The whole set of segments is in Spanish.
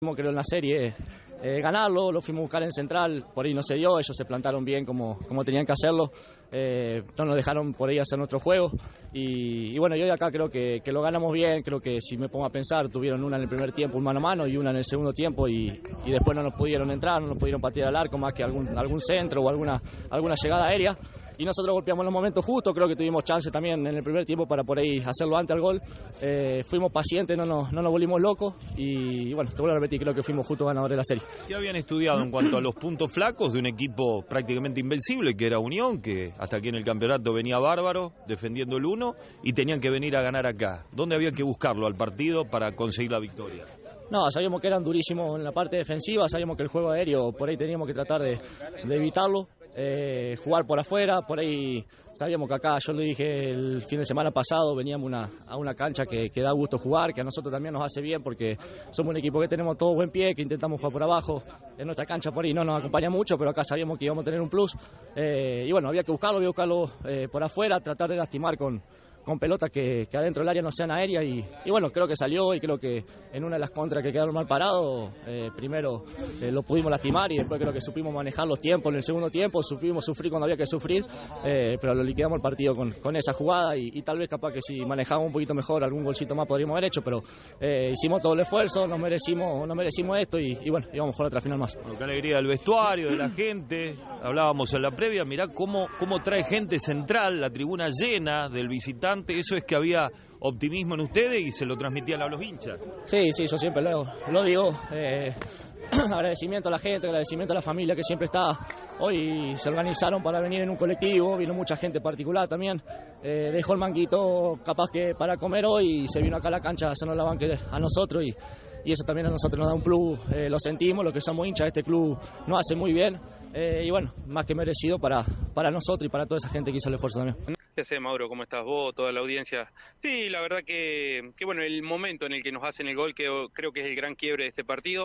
Creo en la serie ganarlo, lo fuimos a buscar en Central, por ahí no se dio, ellos se plantaron bien como tenían que hacerlo, no nos dejaron por ahí hacer nuestro juego y bueno, yo de acá creo que lo ganamos bien, creo que si me pongo a pensar, tuvieron una en el primer tiempo, un mano a mano y una en el segundo tiempo y después no nos pudieron entrar, no nos pudieron patear al arco más que algún centro o alguna llegada aérea. Y nosotros golpeamos en los momentos justos, creo que tuvimos chance también en el primer tiempo para por ahí hacerlo antes al gol. Fuimos pacientes, no nos volvimos locos y bueno, te vuelvo a repetir, creo que fuimos justos ganadores de la serie. ¿Qué habían estudiado en cuanto a los puntos flacos de un equipo prácticamente invencible que era Unión, que hasta aquí en el campeonato venía bárbaro, defendiendo el 1 y tenían que venir a ganar acá? ¿Dónde había que buscarlo al partido para conseguir la victoria? No, sabíamos que eran durísimos en la parte defensiva, sabíamos que el juego aéreo por ahí teníamos que tratar de evitarlo. Jugar por afuera, por ahí sabíamos que acá, yo lo dije el fin de semana pasado, veníamos a una cancha que da gusto jugar, que a nosotros también nos hace bien porque somos un equipo que tenemos todo buen pie, que intentamos jugar por abajo, en nuestra cancha por ahí no nos acompaña mucho, pero acá sabíamos que íbamos a tener un plus, y bueno, había que buscarlo por afuera, tratar de lastimar con pelotas que adentro del área no sean aéreas y bueno, creo que salió y creo que en una de las contras que quedaron mal parados, primero lo pudimos lastimar y después creo que supimos manejar los tiempos en el segundo tiempo, supimos sufrir cuando había que sufrir, pero lo liquidamos el partido con esa jugada y tal vez capaz que si manejábamos un poquito mejor algún golcito más podríamos haber hecho, pero hicimos todo el esfuerzo, nos merecimos esto y bueno, íbamos a jugar otra final más. Bueno, qué alegría del vestuario, de la gente, hablábamos en la previa, mirá cómo trae gente Central, la tribuna llena del visitante. Eso es que había optimismo en ustedes y se lo transmitían a los hinchas. Sí, yo siempre lo digo. Agradecimiento a la gente, agradecimiento a la familia que siempre está. Hoy se organizaron para venir en un colectivo, vino mucha gente particular también. Dejó el manguito capaz que para comer hoy y se vino acá a la cancha a hacernos la banca a nosotros y eso también a nosotros nos da un plus, lo sentimos, los que somos hinchas, este club nos hace muy bien y bueno, más que merecido para nosotros y para toda esa gente que hizo el esfuerzo también. ¿Qué haces, Mauro? ¿Cómo estás vos? Toda la audiencia. Sí, la verdad que bueno, el momento en el que nos hacen el gol creo que es el gran quiebre de este partido.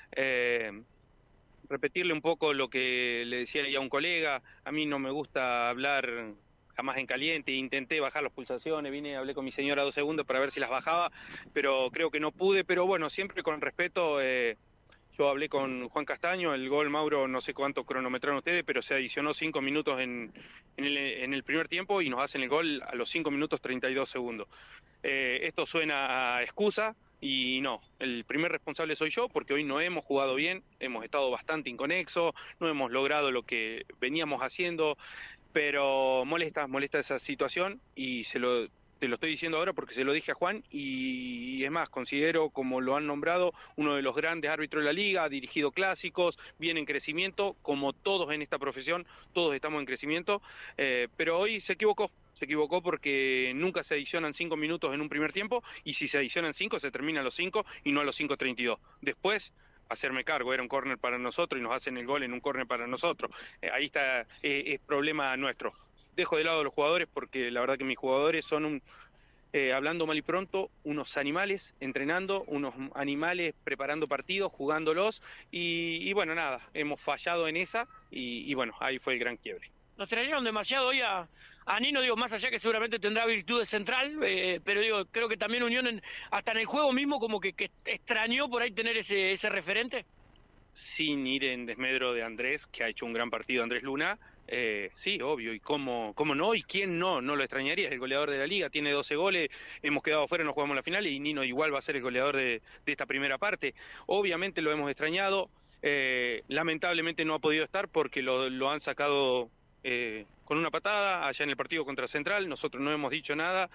Repetirle un poco lo que le decía ya a un colega, a mí no me gusta hablar jamás en caliente, intenté bajar las pulsaciones, hablé con mi señora 2 segundos para ver si las bajaba, pero creo que no pude, pero bueno, siempre con respeto. Yo hablé con Juan Castaño, el gol, Mauro, no sé cuánto cronometraron ustedes, pero se adicionó 5 minutos en el primer tiempo y nos hacen el gol a los 5 minutos 32 segundos. Esto suena a excusa y no, el primer responsable soy yo porque hoy no hemos jugado bien, hemos estado bastante inconexos, no hemos logrado lo que veníamos haciendo, pero molesta esa situación y te lo estoy diciendo ahora porque se lo dije a Juan y es más, considero, como lo han nombrado, uno de los grandes árbitros de la liga, ha dirigido clásicos, viene en crecimiento, como todos en esta profesión, todos estamos en crecimiento, pero hoy se equivocó porque nunca se adicionan 5 minutos en un primer tiempo y si se adicionan 5 se terminan los 5 y no a los 5:32. Después hacerme cargo, era un córner para nosotros y nos hacen el gol en un córner para nosotros. Ahí está, es problema nuestro. Dejo de lado a los jugadores porque la verdad que mis jugadores son hablando mal y pronto, unos animales entrenando, unos animales preparando partidos, jugándolos y bueno, nada, hemos fallado en esa y bueno, ahí fue el gran quiebre. Nos trajeron demasiado hoy a Nino, digo, más allá que seguramente tendrá virtudes central, pero digo, creo que también Unión, hasta en el juego mismo, como que extrañó por ahí tener ese referente. Sin ir en desmedro de Andrés, que ha hecho un gran partido, Andrés Luna, sí, obvio, y cómo no, y quién no lo extrañaría, es el goleador de la liga, tiene 12 goles, hemos quedado afuera, no jugamos la final, y Nino igual va a ser el goleador de esta primera parte. Obviamente lo hemos extrañado, lamentablemente no ha podido estar porque lo han sacado con una patada allá en el partido contra Central, nosotros no hemos dicho nada,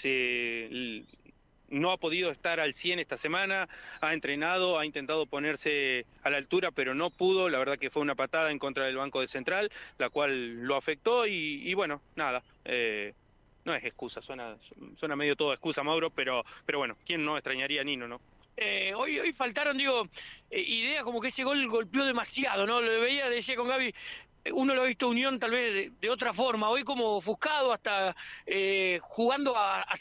no ha podido estar al 100 esta semana, ha entrenado, ha intentado ponerse a la altura, pero no pudo, la verdad que fue una patada en contra del banco de Central, la cual lo afectó y bueno, nada, no es excusa, suena medio todo excusa, Mauro, pero bueno, ¿quién no extrañaría a Nino, no? Hoy faltaron, digo, ideas como que ese gol golpeó demasiado, ¿no? Lo veía, decía con Gaby, uno lo ha visto Unión tal vez de otra forma, hoy como ofuscado hasta jugando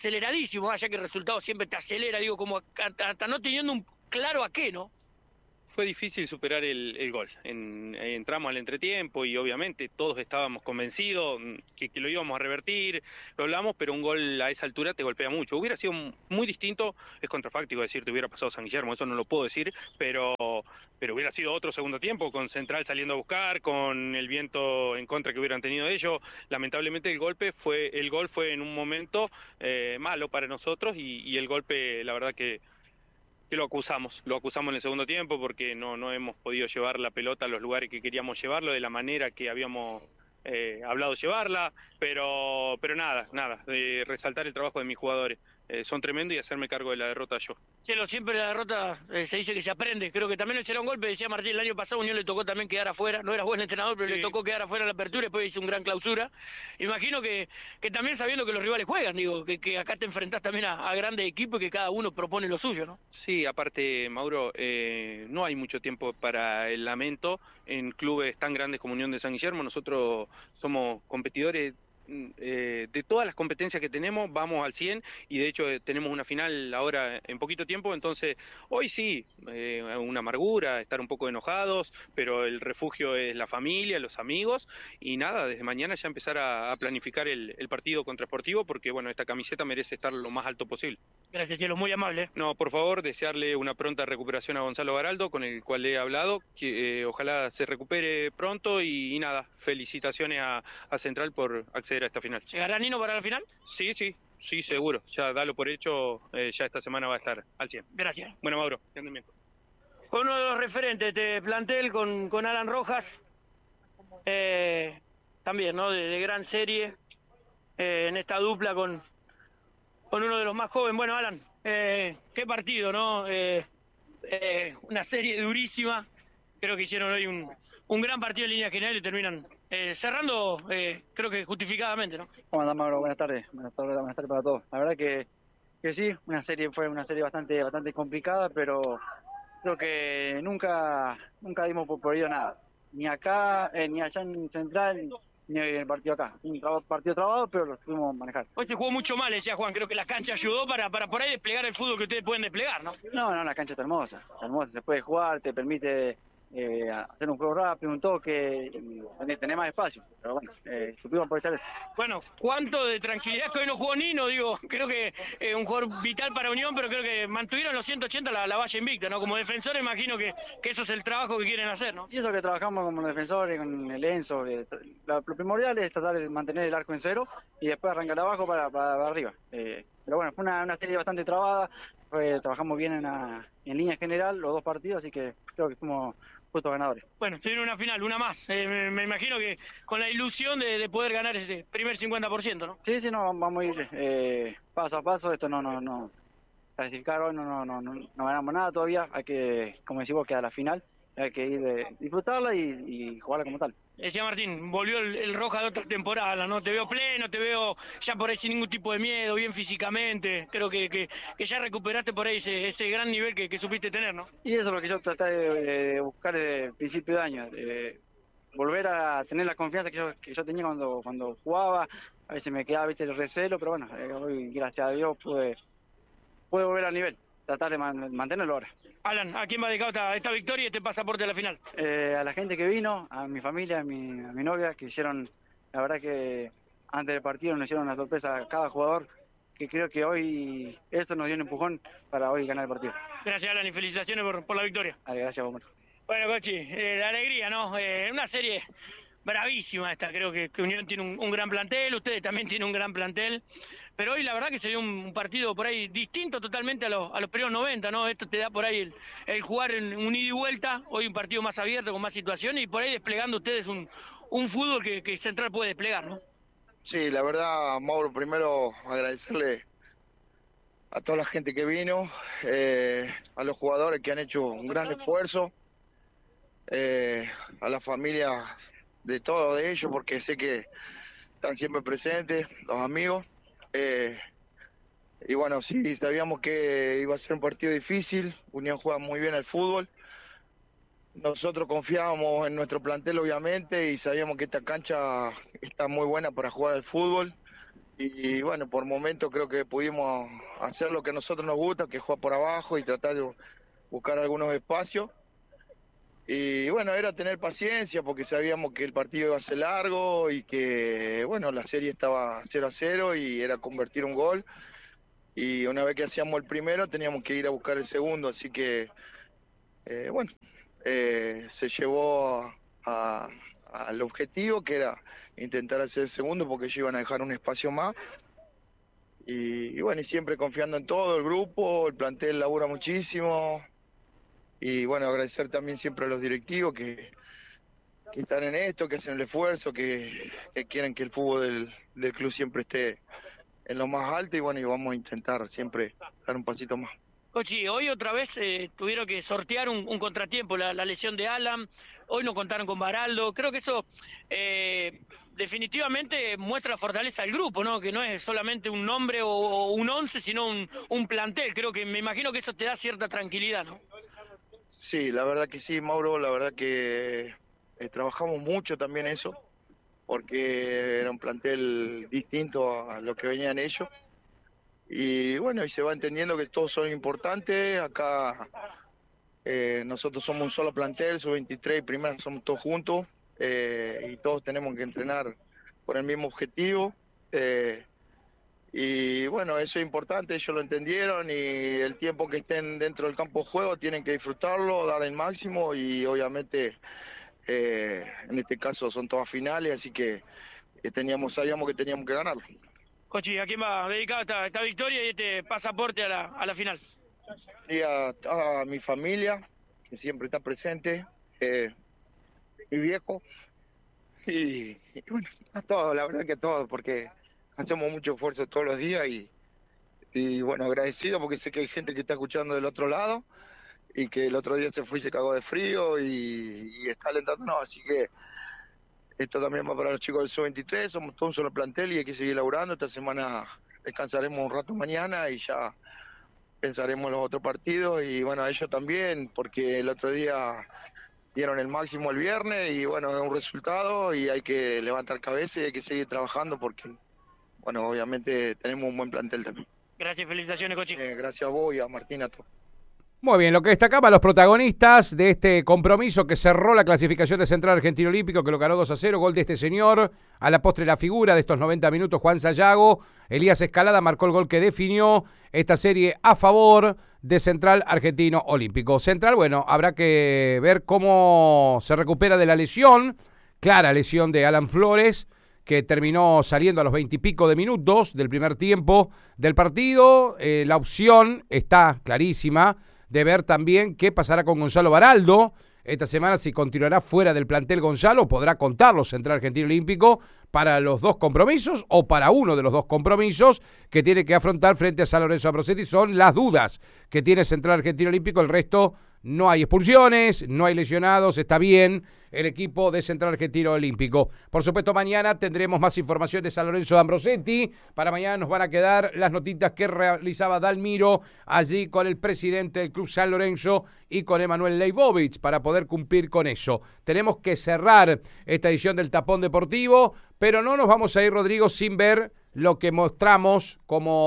aceleradísimo, ya que el resultado siempre te acelera, digo, como hasta no teniendo un claro a qué, ¿no? fue difícil superar el gol. Entramos al entretiempo y obviamente todos estábamos convencidos que lo íbamos a revertir, lo hablamos, pero un gol a esa altura te golpea mucho. Hubiera sido muy distinto, es contrafáctico decir te hubiera pasado San Guillermo, eso no lo puedo decir, pero hubiera sido otro segundo tiempo, con Central saliendo a buscar, con el viento en contra que hubieran tenido ellos. Lamentablemente el gol fue en un momento malo para nosotros y el golpe, la verdad que lo acusamos en el segundo tiempo porque no hemos podido llevar la pelota a los lugares que queríamos llevarlo de la manera que habíamos hablado llevarla, pero nada, resaltar el trabajo de mis jugadores. Son tremendos y hacerme cargo de la derrota yo. Chelo, siempre la derrota se dice que se aprende. Creo que también será un golpe, decía Martín, el año pasado a Unión le tocó también quedar afuera. No era buen entrenador, pero sí, le tocó quedar afuera en la apertura y después hizo un gran clausura. Imagino que también sabiendo que los rivales juegan, digo, que acá te enfrentás también a grandes equipos y que cada uno propone lo suyo, ¿no? Sí, aparte, Mauro, no hay mucho tiempo para el lamento. En clubes tan grandes como Unión de San Guillermo, nosotros somos competidores de todas las competencias que tenemos, vamos al 100 y de hecho tenemos una final ahora en poquito tiempo, entonces hoy sí, una amargura, estar un poco enojados, pero el refugio es la familia, los amigos y nada, desde mañana ya empezar a planificar el partido contra Sportivo porque bueno, esta camiseta merece estar lo más alto posible. Gracias, Chelo, muy amable. No, por favor, desearle una pronta recuperación a Gonzalo Garaldo, con el cual he hablado, que ojalá se recupere pronto y nada, felicitaciones a Central por acceder a esta final. ¿Llegará Nino para la final? Sí, seguro. Ya dalo por hecho, ya esta semana va a estar al 100. Gracias. Bueno, Mauro, que anden bien. Con uno de los referentes de plantel, con Alan Rojas, también, ¿no? De gran serie, en esta dupla con uno de los más jóvenes. Bueno, Alan, qué partido, ¿no? Una serie durísima. Creo que hicieron hoy un gran partido en línea general y terminan cerrando, creo que justificadamente, ¿no? ¿Cómo andás, Mauro? Buenas tardes para todos. La verdad que sí, fue una serie bastante complicada, pero creo que nunca dimos por perdido nada. Ni acá, ni allá en Central, ni en el partido acá. Un partido trabado, pero lo pudimos manejar. Hoy se jugó mucho mal, decía Juan. Creo que la cancha ayudó para por ahí desplegar el fútbol que ustedes pueden desplegar, ¿no? No, la cancha está hermosa. Se puede jugar, te permite hacer un juego rápido, un toque, tener más espacio, pero bueno, supimos aprovechar eso. Bueno, ¿cuánto de tranquilidad que hoy no jugó Nino? Digo, creo que un jugador vital para Unión, pero creo que mantuvieron los 180 la valla invicta, ¿no? Como defensor imagino que eso es el trabajo que quieren hacer, ¿no? Y eso que trabajamos como defensores, con el Enzo, lo primordial es tratar de mantener el arco en cero y después arrancar abajo para arriba. Pero bueno, fue una serie bastante trabada, trabajamos bien en línea general los dos partidos, así que creo que fuimos justos ganadores. Bueno, se viene una final, una más. Me imagino que con la ilusión de poder ganar ese primer 50%, ¿no? Sí, no, vamos a ir paso a paso. Esto no clasificar hoy, no ganamos nada todavía. Hay que, como decís vos, queda la final. Hay que ir disfrutarla y jugarla como tal. Decía Martín, volvió el Roja de otra temporada, ¿no? Te veo pleno, te veo ya por ahí sin ningún tipo de miedo, bien físicamente. Creo que ya recuperaste por ahí ese gran nivel que supiste tener, ¿no? Y eso es lo que yo traté de buscar desde el principio de año. Volver a tener la confianza que yo tenía cuando jugaba. A veces me quedaba, viste, el recelo, pero bueno, hoy, gracias a Dios, pude volver al nivel. Tratar de mantenerlo ahora. Alan, ¿a quién va dedicado esta victoria y este pasaporte a la final? A la gente que vino, a mi familia, a mi novia, que hicieron, la verdad que antes del partido nos hicieron una sorpresa a cada jugador, que creo que hoy esto nos dio un empujón para hoy ganar el partido. Gracias, Alan, y felicitaciones por la victoria. Gracias, Omar. Bueno, Cochi, la alegría, ¿no? Una serie bravísima esta, creo que Unión tiene un gran plantel, ustedes también tienen un gran plantel, pero hoy la verdad que sería un partido por ahí distinto totalmente a los primeros 90, ¿no? Esto te da por ahí el jugar en un ida y vuelta, hoy un partido más abierto, con más situaciones, y por ahí desplegando ustedes un fútbol que Central puede desplegar, ¿no? Sí, la verdad, Mauro, primero agradecerle a toda la gente que vino, a los jugadores que han hecho un gran esfuerzo, a las familias de todos de ellos, porque sé que están siempre presentes, los amigos. Y bueno, sí, sabíamos que iba a ser un partido difícil. Unión juega muy bien al fútbol. Nosotros confiábamos en nuestro plantel, obviamente, y sabíamos que esta cancha está muy buena para jugar al fútbol. Y bueno, por momentos creo que pudimos hacer lo que a nosotros nos gusta, que es jugar por abajo y tratar de buscar algunos espacios. Y bueno, era tener paciencia porque sabíamos que el partido iba a ser largo y que, bueno, la serie estaba 0-0 y era convertir un gol. Y una vez que hacíamos el primero teníamos que ir a buscar el segundo, así que, bueno, se llevó al objetivo, que era intentar hacer el segundo porque ellos iban a dejar un espacio más. Y bueno, y siempre confiando en todo el grupo, el plantel labura muchísimo. Y bueno, agradecer también siempre a los directivos que están en esto, que hacen el esfuerzo, que quieren que el fútbol del club siempre esté en lo más alto. Y bueno, y vamos a intentar siempre dar un pasito más. Cochi, hoy otra vez tuvieron que sortear un contratiempo, la lesión de Alan, hoy no contaron con Baraldo, creo que eso definitivamente muestra la fortaleza del grupo, ¿no? Que no es solamente un nombre o un 11, sino un plantel, creo que me imagino que eso te da cierta tranquilidad, ¿no? Sí, la verdad que sí, Mauro, la verdad que trabajamos mucho también eso, porque era un plantel distinto a lo que venían ellos. Y bueno, y se va entendiendo que todos son importantes. Acá nosotros somos un solo plantel, sub-23 y primera somos todos juntos, y todos tenemos que entrenar por el mismo objetivo. Y bueno, eso es importante, ellos lo entendieron y el tiempo que estén dentro del campo de juego tienen que disfrutarlo, dar el máximo y obviamente en este caso son todas finales, así que sabíamos que teníamos que ganarlo. Cochi, ¿a quién va dedicada esta victoria y este pasaporte a la final? Y a mi familia, que siempre está presente, mi viejo, y bueno, a todos, la verdad que a todos, porque hacemos mucho esfuerzo todos los días y bueno, agradecido porque sé que hay gente que está escuchando del otro lado y que el otro día se fue y se cagó de frío y está alentándonos, así que esto también va para los chicos del Sub-23, somos todos un solo plantel y hay que seguir laburando. Esta semana descansaremos un rato mañana y ya pensaremos en los otros partidos y bueno, a ellos también, porque el otro día dieron el máximo el viernes y bueno, es un resultado y hay que levantar cabeza y hay que seguir trabajando porque, bueno, obviamente tenemos un buen plantel también. Gracias, felicitaciones, Cochi. Gracias a vos y a Martín, a todos. Muy bien, lo que destacaban los protagonistas de este compromiso que cerró la clasificación de Central Argentino Olímpico, que lo ganó 2-0, gol de este señor, a la postre la figura de estos 90 minutos, Juan Sayago. Elías Escalada marcó el gol que definió esta serie a favor de Central Argentino Olímpico. Central, bueno, habrá que ver cómo se recupera de la lesión, clara lesión de Alan Flores, que terminó saliendo a los 20 y pico de minutos del primer tiempo del partido. La opción está clarísima de ver también qué pasará con Gonzalo Baraldo. Esta semana, si continuará fuera del plantel Gonzalo, podrá contarlo Central Argentino Olímpico para los dos compromisos o para uno de los dos compromisos que tiene que afrontar frente a San Lorenzo Ambrosetti. Son las dudas que tiene Central Argentino Olímpico. El resto, no hay expulsiones, no hay lesionados, está bien el equipo de Central Argentino Olímpico. Por supuesto, mañana tendremos más información de San Lorenzo de Ambrosetti. Para mañana nos van a quedar las notitas que realizaba Dalmiro allí con el presidente del Club San Lorenzo y con Emanuel Leibovich para poder cumplir con eso. Tenemos que cerrar esta edición del Tapón Deportivo, pero no nos vamos a ir, Rodrigo, sin ver lo que mostramos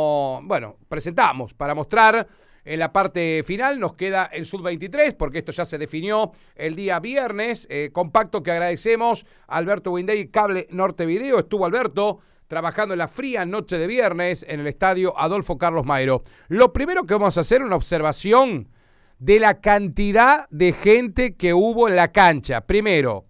presentamos para mostrar. En la parte final nos queda el Sub-23, porque esto ya se definió el día viernes. Compacto que agradecemos a Alberto Windey, Cable Norte Video. Estuvo Alberto trabajando en la fría noche de viernes en el estadio Adolfo Carlos Mayro. Lo primero que vamos a hacer es una observación de la cantidad de gente que hubo en la cancha. Primero,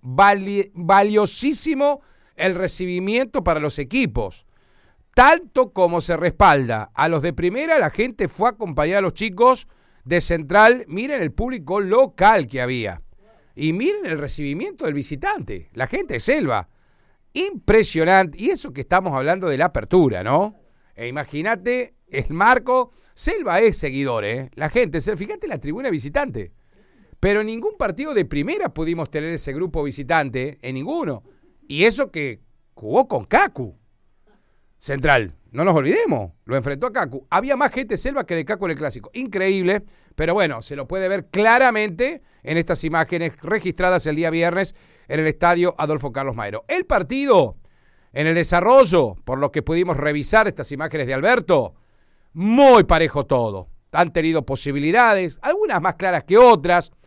valiosísimo el recibimiento para los equipos. Tanto como se respalda a los de primera, la gente fue a acompañar a los chicos de Central. Miren el público local que había. Y miren el recibimiento del visitante, la gente de Selva. Impresionante. Y eso que estamos hablando de la apertura, ¿no? Imagínate el marco. Selva es seguidor, ¿eh? La gente, fíjate la tribuna visitante. Pero en ningún partido de primera pudimos tener ese grupo visitante, en ninguno. Y eso que jugó con Kaku. Central, no nos olvidemos, lo enfrentó a Kaku. Había más gente de Selva que de Kaku en el Clásico. Increíble, pero bueno, se lo puede ver claramente en estas imágenes registradas el día viernes en el estadio Adolfo Carlos Mayro. El partido, en el desarrollo, por lo que pudimos revisar estas imágenes de Alberto, muy parejo todo. Han tenido posibilidades, algunas más claras que otras.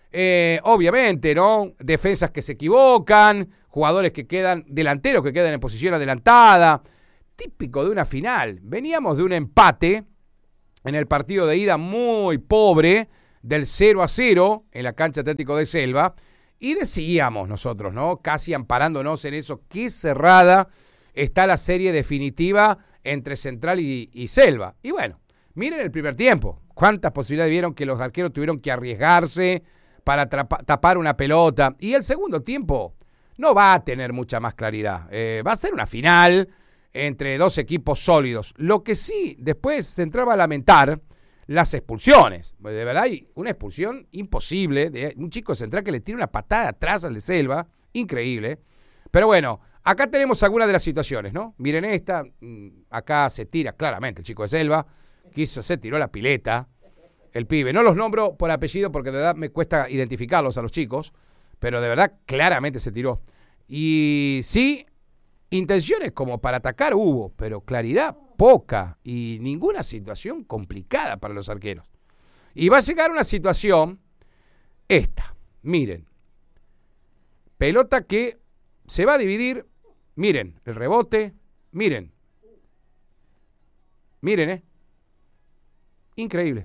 Obviamente, ¿no? Defensas que se equivocan, jugadores que quedan, delanteros que quedan en posición adelantada. Típico de una final. Veníamos de un empate en el partido de ida muy pobre, del 0-0 en la cancha Atlético de Selva. Y decíamos nosotros, ¿no? Casi amparándonos en eso, qué cerrada está la serie definitiva entre Central y Selva. Y bueno, miren el primer tiempo. Cuántas posibilidades vieron que los arqueros tuvieron que arriesgarse para tapar una pelota. Y el segundo tiempo no va a tener mucha más claridad. Va a ser una final entre dos equipos sólidos. Lo que sí, después se entraba a lamentar las expulsiones. De verdad, hay una expulsión imposible de un chico de Central que le tira una patada atrás al de Selva. Increíble. Pero bueno, acá tenemos algunas de las situaciones, ¿no? Miren esta. Acá se tira claramente el chico de Selva. Se tiró la pileta. El pibe. No los nombro por apellido porque de verdad me cuesta identificarlos a los chicos. Pero de verdad, claramente se tiró. Y sí, intenciones como para atacar hubo, pero claridad poca y ninguna situación complicada para los arqueros. Y va a llegar una situación, esta, miren, pelota que se va a dividir, miren, el rebote, miren, increíble,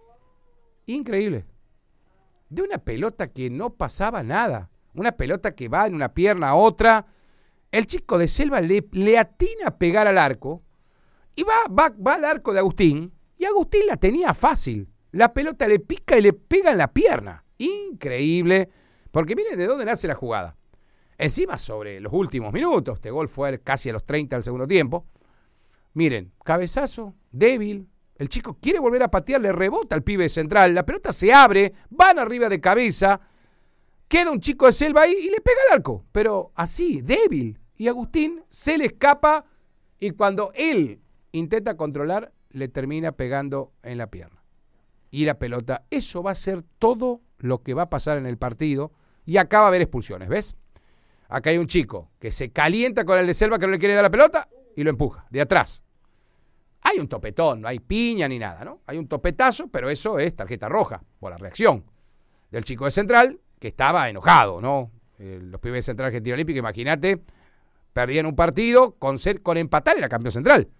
de una pelota que no pasaba nada, una pelota que va en una pierna a otra. El chico de Selva le atina a pegar al arco y va al arco de Agustín y Agustín la tenía fácil. La pelota le pica y le pega en la pierna. Increíble, porque miren de dónde nace la jugada. Encima sobre los últimos minutos, este gol fue casi a los 30 del segundo tiempo. Miren, cabezazo, débil, el chico quiere volver a patear, le rebota al pibe Central, la pelota se abre, van arriba de cabeza. Queda un chico de Selva ahí y le pega al arco, pero así, débil. Y Agustín se le escapa y cuando él intenta controlar, le termina pegando en la pierna. Y la pelota, eso va a ser todo lo que va a pasar en el partido. Y acá va a haber expulsiones, ¿ves? Acá hay un chico que se calienta con el de Selva que no le quiere dar la pelota y lo empuja de atrás. Hay un topetón, no hay piña ni nada, ¿no? Hay un topetazo, pero eso es tarjeta roja por la reacción del chico de Central, que estaba enojado, ¿no? Los pibes de Central Argentino Olímpico, imagínate, perdían un partido, con empatar era campeón Central.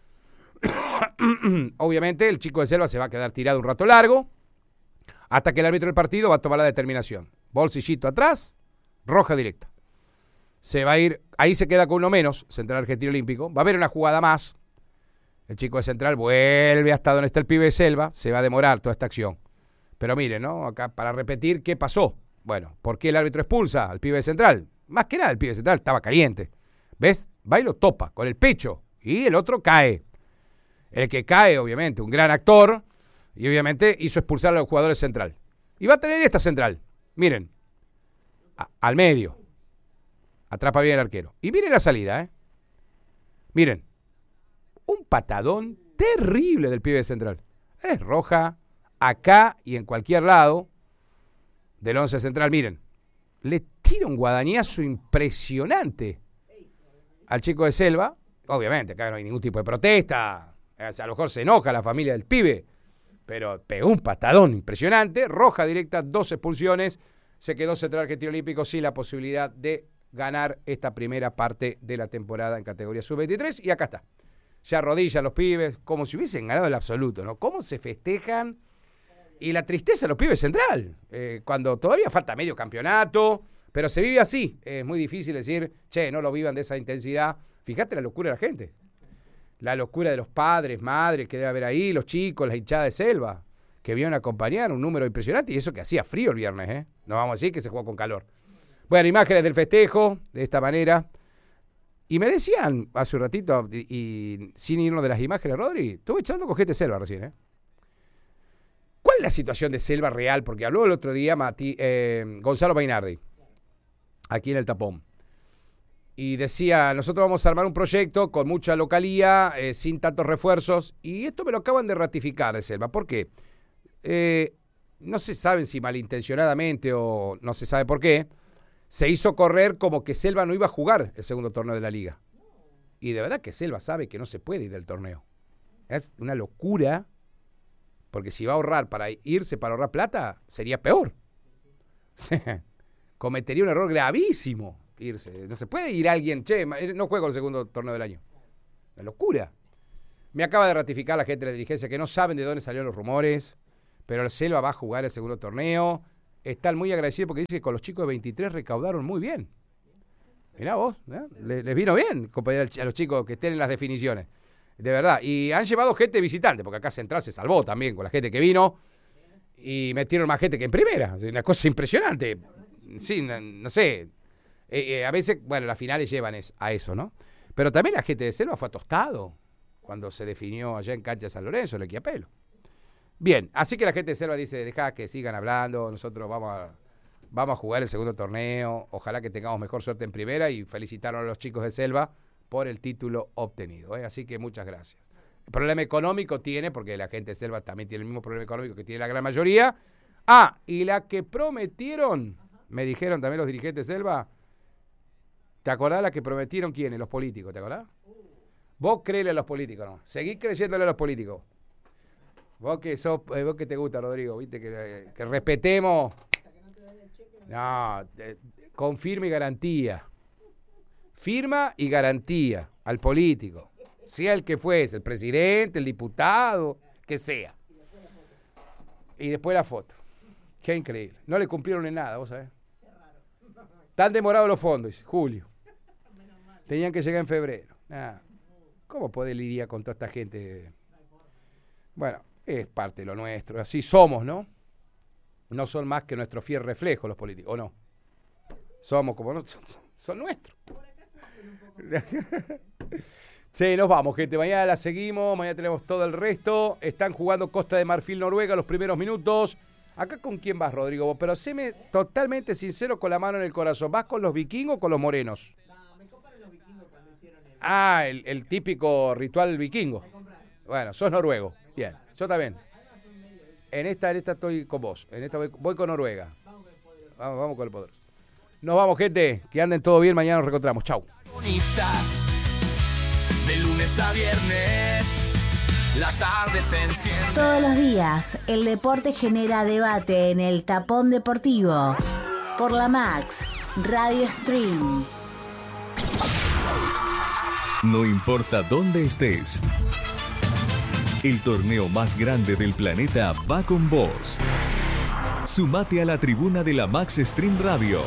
Obviamente el chico de Selva se va a quedar tirado un rato largo, hasta que el árbitro del partido va a tomar la determinación. Bolsillito atrás, roja directa. Se va a ir, ahí se queda con uno menos, Central Argentino Olímpico, va a haber una jugada más. El chico de Central vuelve hasta donde está el pibe de Selva, se va a demorar toda esta acción. Pero miren, ¿no? Acá para repetir, ¿qué pasó? Bueno, ¿por qué el árbitro expulsa al pibe de Central? Más que nada, el pibe de Central estaba caliente. ¿Ves? Va y lo topa con el pecho y el otro cae. El que cae, obviamente, un gran actor y obviamente hizo expulsar a los jugadores Central. Y va a tener esta Central. Miren, al medio. Atrapa bien el arquero. Y miren la salida, ¿eh? Miren, un patadón terrible del pibe de Central. Es roja acá y en cualquier lado del 11 Central, miren, le tira un guadañazo impresionante al chico de Selva. Obviamente, acá no hay ningún tipo de protesta, a lo mejor se enoja la familia del pibe, pero pegó un patadón impresionante, roja directa, 2 expulsiones, se quedó Central Argentino Olímpico sin la posibilidad de ganar esta primera parte de la temporada en categoría sub-23, y acá está, se arrodillan los pibes, como si hubiesen ganado el absoluto, ¿no? Cómo se festejan. Y la tristeza de los pibes Central, cuando todavía falta medio campeonato, pero se vive así. Es muy difícil decir, che, no lo vivan de esa intensidad. Fíjate la locura de la gente. La locura de los padres, madres que debe haber ahí, los chicos, la hinchada de Selva, que vieron acompañar un número impresionante, y eso que hacía frío el viernes, ¿eh? No vamos a decir que se jugó con calor. Bueno, imágenes del festejo, de esta manera. Y me decían hace un ratito, y sin irnos de las imágenes, Rodri, estuve echando con gente de Selva recién, ¿eh? ¿Cuál es la situación de Selva real? Porque habló el otro día Gonzalo Mainardi, aquí en el Tapón. Y decía, nosotros vamos a armar un proyecto con mucha localía, sin tantos refuerzos. Y esto me lo acaban de ratificar de Selva. ¿Por qué? No se sabe si malintencionadamente o no se sabe por qué. Se hizo correr como que Selva no iba a jugar el segundo torneo de la liga. Y de verdad que Selva sabe que no se puede ir del torneo. Es una locura. Porque si va a ahorrar para irse para ahorrar plata, sería peor. Cometería un error gravísimo irse. No se puede ir alguien, no juego el segundo torneo del año. Una locura. Me acaba de ratificar la gente de la dirigencia que no saben de dónde salieron los rumores, pero el Selva va a jugar el segundo torneo. Están muy agradecidos porque dice que con los chicos de 23 recaudaron muy bien. Mirá vos, les vino bien a los chicos que estén en las definiciones. De verdad. Y han llevado gente visitante, porque acá Central se salvó también con la gente que vino. Y metieron más gente que en primera. O sea, una cosa impresionante. Sí, no sé. A veces, bueno, las finales llevan a eso, ¿no? Pero también la gente de Selva fue atostado cuando se definió allá en Cancha San Lorenzo, el Equiapelo. Bien, así que la gente de Selva dice, dejá que sigan hablando, nosotros vamos a jugar el segundo torneo, ojalá que tengamos mejor suerte en primera y felicitaron a los chicos de Selva por el título obtenido. Así que muchas gracias. El problema económico tiene, porque la gente de Selva también tiene el mismo problema económico que tiene la gran mayoría. Y la que prometieron, me dijeron también los dirigentes de Selva, ¿te acordás la que prometieron quiénes? Los políticos, ¿te acordás? Vos créele a los políticos, ¿no? Seguís creyéndole a los políticos. Vos que te gusta, Rodrigo, viste, que respetemos. No, con firma y garantía. Firma y garantía al político. Sea el que fuese, el presidente, el diputado, que sea. Y después la foto. Qué increíble. No le cumplieron en nada, vos sabés. Están demorados los fondos, dice, julio. Tenían que llegar en febrero. ¿Cómo podés lidiar con toda esta gente? Bueno, es parte de lo nuestro. Así somos, ¿no? No son más que nuestro fiel reflejo los políticos, ¿o no? Somos como no, son nuestros. Sí, nos vamos, gente. Mañana la seguimos, mañana tenemos todo el resto. Están jugando Costa de Marfil, Noruega, los primeros minutos. ¿Acá con quién vas, Rodrigo? Pero séme totalmente sincero con la mano en el corazón. ¿Vas con los vikingos o con los morenos? No, me compraron los vikingos cuando hicieron el típico ritual vikingo. Bueno, sos noruego. Bien, yo también. En esta estoy con vos. En esta voy con Noruega. Vamos con el poderoso. Nos vamos, gente. Que anden todo bien. Mañana nos reencontramos. Chau. De lunes a viernes, la tarde se enciende. Todos los días, el deporte genera debate en el Tapón Deportivo. Por la Max Radio Stream. No importa dónde estés, el torneo más grande del planeta va con vos. Sumate a la tribuna de la Max Stream Radio.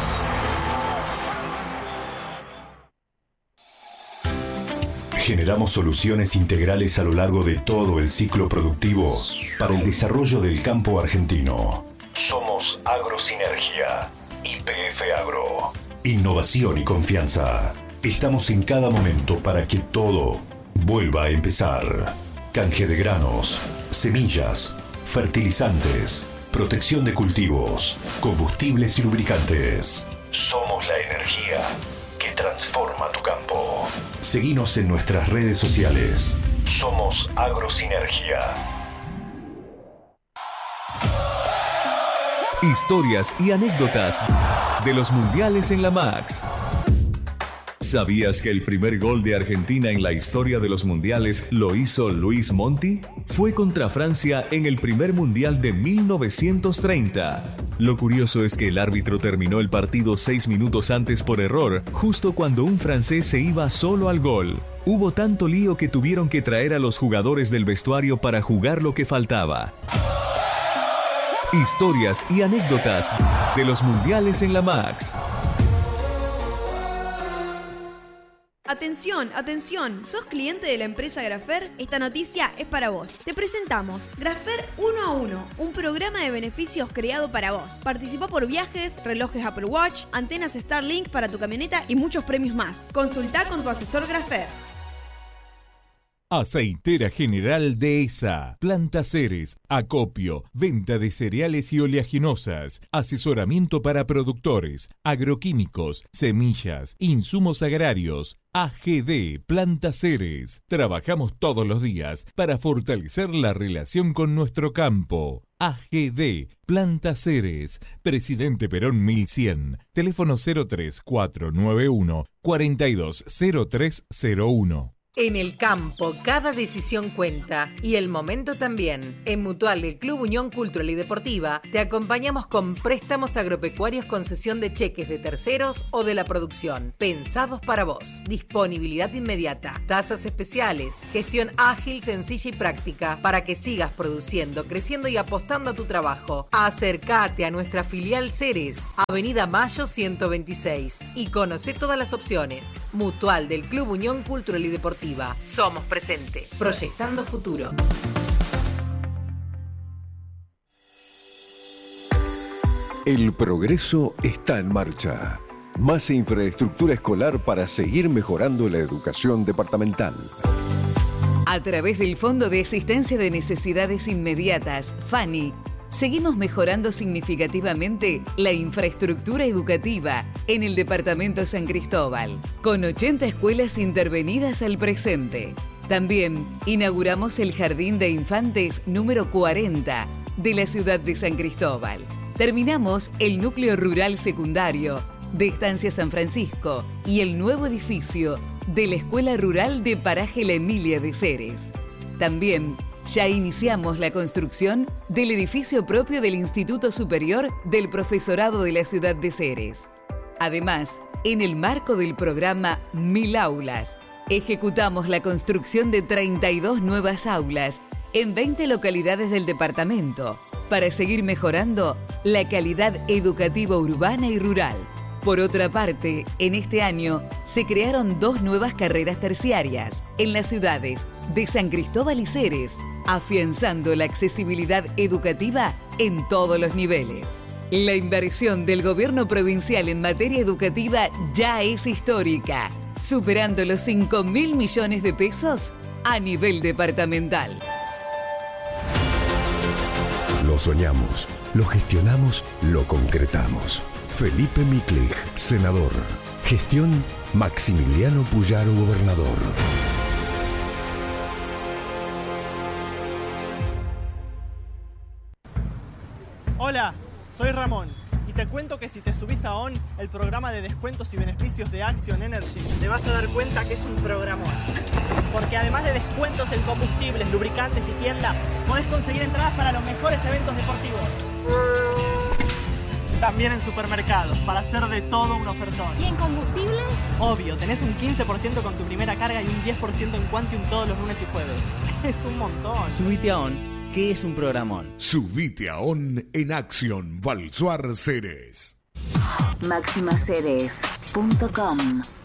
Generamos soluciones integrales a lo largo de todo el ciclo productivo para el desarrollo del campo argentino. Somos Agrosinergia, YPF Agro. Innovación y confianza. Estamos en cada momento para que todo vuelva a empezar. Canje de granos, semillas, fertilizantes, protección de cultivos, combustibles y lubricantes. Somos la energía que transforma tu campo. Seguinos en nuestras redes sociales. Somos Agrosinergia. Historias y anécdotas de los mundiales en la Max. ¿Sabías que el primer gol de Argentina en la historia de los mundiales lo hizo Luis Monti? Fue contra Francia en el primer mundial de 1930. Lo curioso es que el árbitro terminó el partido 6 minutos antes por error, justo cuando un francés se iba solo al gol. Hubo tanto lío que tuvieron que traer a los jugadores del vestuario para jugar lo que faltaba. Historias y anécdotas de los mundiales en la Max. Atención, atención, ¿sos cliente de la empresa Grafer? Esta noticia es para vos. Te presentamos Grafer 1 a 1, un programa de beneficios creado para vos. Participá por viajes, relojes Apple Watch, antenas Starlink para tu camioneta y muchos premios más. Consultá con tu asesor Grafer. Aceitera General Dehesa, Planta Ceres, acopio, venta de cereales y oleaginosas, asesoramiento para productores, agroquímicos, semillas, insumos agrarios. AGD Planta Ceres. Trabajamos todos los días para fortalecer la relación con nuestro campo. AGD Planta Ceres, Presidente Perón 1100, teléfono 03491 420301. En el campo, cada decisión cuenta y el momento también. En Mutual del Club Unión Cultural y Deportiva te acompañamos con préstamos agropecuarios con cesión de cheques de terceros o de la producción, pensados para vos. Disponibilidad inmediata, tasas especiales, gestión ágil, sencilla y práctica para que sigas produciendo, creciendo y apostando a tu trabajo. Acércate a nuestra filial Ceres, Avenida Mayo 126 y conoce todas las opciones. Mutual del Club Unión Cultural y Deportiva. Somos presente, proyectando futuro. El progreso está en marcha. Más infraestructura escolar para seguir mejorando la educación departamental. A través del Fondo de Asistencia de Necesidades Inmediatas, FANI, seguimos mejorando significativamente la infraestructura educativa en el departamento San Cristóbal, con 80 escuelas intervenidas al presente. También inauguramos el Jardín de Infantes número 40 de la ciudad de San Cristóbal. Terminamos el núcleo rural secundario de Estancia San Francisco y el nuevo edificio de la Escuela Rural de Paraje La Emilia de Ceres. También ya iniciamos la construcción del edificio propio del Instituto Superior del Profesorado de la ciudad de Ceres. Además, en el marco del programa 1000 Aulas, ejecutamos la construcción de 32 nuevas aulas en 20 localidades del departamento para seguir mejorando la calidad educativa urbana y rural. Por otra parte, en este año se crearon 2 nuevas carreras terciarias en las ciudades de San Cristóbal y Ceres, afianzando la accesibilidad educativa en todos los niveles. La inversión del gobierno provincial en materia educativa ya es histórica, superando los 5.000 millones de pesos a nivel departamental. Lo soñamos, lo gestionamos, lo concretamos. Felipe Miklich, senador. Gestión Maximiliano Puyaro, gobernador. Hola, soy Ramón y te cuento que si te subís a ON, el programa de descuentos y beneficios de Action Energy, te vas a dar cuenta que es un programón. Porque además de descuentos en combustibles, lubricantes y tiendas, podés conseguir entradas para los mejores eventos deportivos. También en supermercados, para hacer de todo un ofertón. ¿Y en combustibles? Obvio, tenés un 15% con tu primera carga y un 10% en Quantium todos los lunes y jueves. Es un montón. Subite a ON, que es un programón. Subite a ON en Action Valsuar Ceres. Maximaceres.com